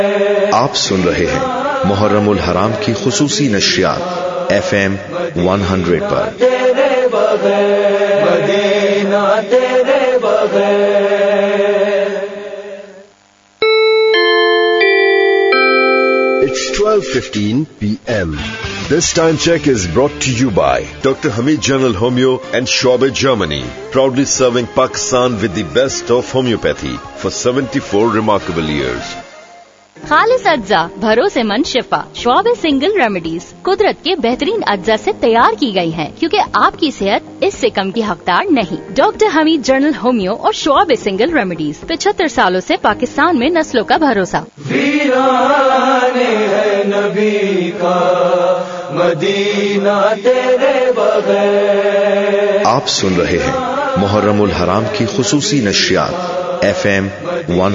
आप सुन रहे हैं मुहर्रमुल हराम की खुसूसी नश्रियात FM 100 पर। तेरे बगैर मदीना तेरे बगैर। It's 12:15 p.m. This time check is brought to you by Dr. Hamid General Homeo and Shoaib Germany, proudly serving Pakistan with the best of homeopathy for 74 remarkable years. खालिस अज्जा, भरोसेमंद शिफा। शोएब सिंगल रेमेडीज कुदरत के बेहतरीन अज्जा से तैयार की गई हैं, क्योंकि आपकी सेहत इससे कम की हकदार नहीं। डॉक्टर हमीद जनरल होमियो और शोएब सिंगल रेमेडीज 75 सालों से पाकिस्तान में नस्लों का भरोसा। वीराने है नबी का मदीना तेरे बगैर। आप सुन रहे हैं मुहर्रमुल हराम की खुसूसी नश्रियात FM 100